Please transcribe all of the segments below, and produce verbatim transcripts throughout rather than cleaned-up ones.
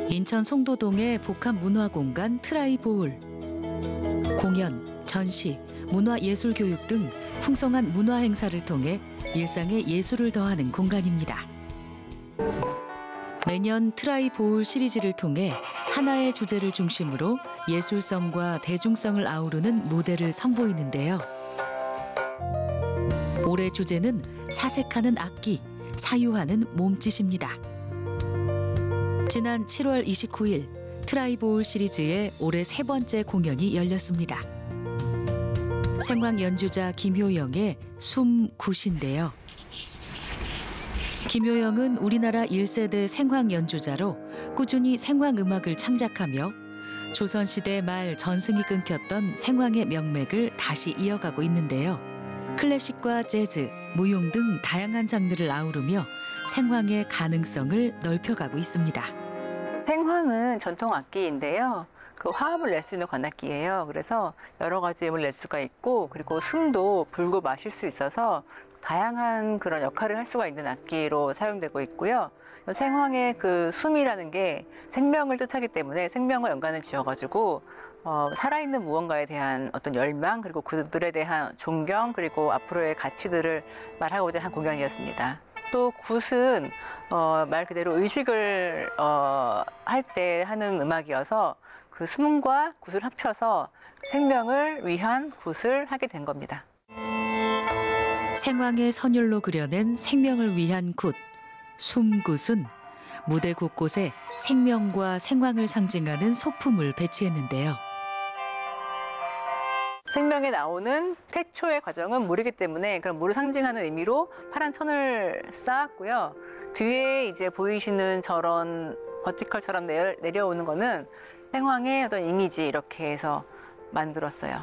인천 송도동의 복합문화공간 트라이보울. 공연, 전시, 문화예술교육 등 풍성한 문화 행사를 통해 일상에 예술을 더하는 공간입니다. 매년 트라이보울 시리즈를 통해 하나의 주제를 중심으로 예술성과 대중성을 아우르는 무대를 선보이는데요. 올해 주제는 사색하는 악기, 사유하는 몸짓입니다. 지난 칠월 이십구일 트라이보울 시리즈의 올해 세 번째 공연이 열렸습니다. 생황 연주자 김효영의 숨굿인데요. 김효영은 우리나라 일 세대 생황 연주자로 꾸준히 생황 음악을 창작하며 조선시대 말 전승이 끊겼던 생황의 명맥을 다시 이어가고 있는데요. 클래식과 재즈, 무용 등 다양한 장르를 아우르며 생황의 가능성을 넓혀가고 있습니다. 생황은 전통 악기인데요. 그 화음을 낼 수 있는 관악기예요. 그래서 여러 가지 음을 낼 수가 있고, 그리고 숨도 불고 마실 수 있어서 다양한 그런 역할을 할 수가 있는 악기로 사용되고 있고요. 생황의 그 숨이라는 게 생명을 뜻하기 때문에 생명과 연관을 지어가지고 어, 살아있는 무언가에 대한 어떤 열망, 그리고 그들에 대한 존경, 그리고 앞으로의 가치들을 말하고자 한 공연이었습니다. 또 굿은 어, 말 그대로 의식을 어, 할 때 하는 음악이어서 그 숨과 굿을 합쳐서 생명을 위한 굿을 하게 된 겁니다. 생황의 선율로 그려낸 생명을 위한 굿, 숨굿은 무대 곳곳에 생명과 생황을 상징하는 소품을 배치했는데요. 생명에 나오는 태초의 과정은 물이기 때문에 그런 물을 상징하는 의미로 파란 천을 쌓았고요. 뒤에 이제 보이시는 저런 버티컬처럼 내려, 내려오는 거는 생황의 어떤 이미지 이렇게 해서 만들었어요.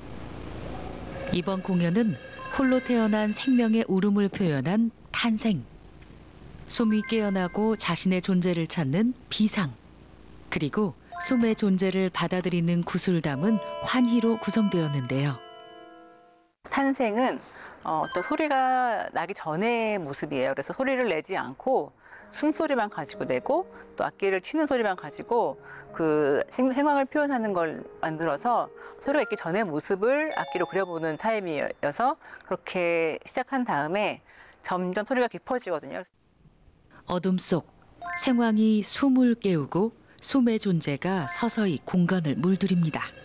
이번 공연은 홀로 태어난 생명의 울음을 표현한 탄생, 숨이 깨어나고 자신의 존재를 찾는 비상, 그리고 숨의 존재를 받아들이는 굿을 담은 환희로 구성되었는데요. 탄생은 어, 어떤 소리가 나기 전의 모습이에요. 그래서 소리를 내지 않고 숨소리만 가지고 내고 또 악기를 치는 소리만 가지고 그 생, 생황을 표현하는 걸 만들어서 소리가 있기 전의 모습을 악기로 그려보는 타임이어서 그렇게 시작한 다음에 점점 소리가 깊어지거든요. 어둠 속 생황이 숨을 깨우고 숨의 존재가 서서히 공간을 물들입니다.